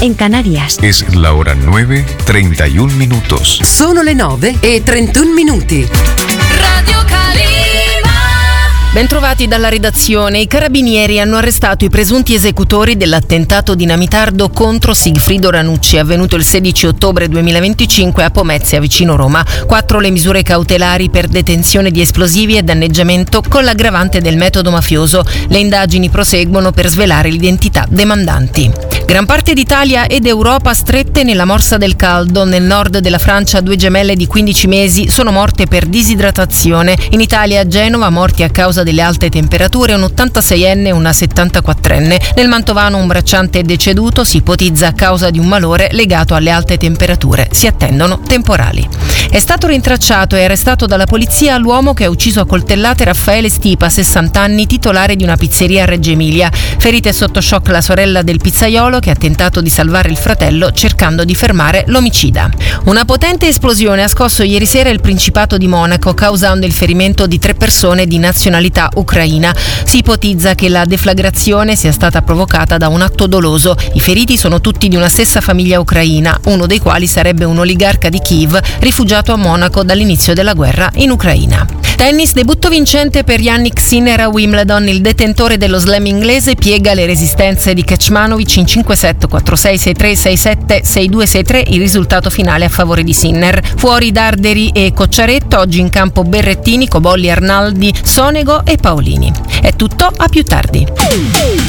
en Canarias. Es la hora 9:31 minutos. Sono le 9:31 minuti. Radio Calima. Bentrovati dalla redazione. I carabinieri hanno arrestato i presunti esecutori dell'attentato dinamitardo contro Sigfrido Ranucci, avvenuto il 16 ottobre 2025 a Pomezia, vicino Roma. 4 le misure cautelari per detenzione di esplosivi e danneggiamento con l'aggravante del metodo mafioso. Le indagini proseguono per svelare l'identità dei mandanti. Gran parte d'Italia ed Europa strette nella morsa del caldo. Nel nord della Francia 2 gemelle di 15 mesi sono morte per disidratazione. In Italia a Genova morti a causa delle alte temperature un 86enne e una 74enne. Nel Mantovano un bracciante è deceduto, si ipotizza a causa di un malore legato alle alte temperature. Si attendono temporali. È stato rintracciato e arrestato dalla polizia l'uomo che ha ucciso a coltellate Raffaele Stipa, 60 anni, titolare di una pizzeria a Reggio Emilia. Ferita e sotto shock la sorella del pizzaiolo che ha tentato di salvare il fratello cercando di fermare l'omicida. Una potente esplosione ha scosso ieri sera il Principato di Monaco, causando il ferimento di 3 persone di nazionalità ucraina. Si ipotizza che la deflagrazione sia stata provocata da un atto doloso. I feriti sono tutti di una stessa famiglia ucraina, uno dei quali sarebbe un oligarca di Kiev rifugiato a Monaco dall'inizio della guerra in Ucraina. Tennis, debutto vincente per Jannik Sinner a Wimbledon. Il detentore dello slam inglese piega le resistenze di Kecmanovic in 5-7, 4-6, 6-3, 6-7, 6-2, 6-3, il risultato finale a favore di Sinner. Fuori Darderi e Cocciaretto, oggi in campo Berrettini, Cobolli, Arnaldi, Sonego e Paolini. È tutto, a più tardi.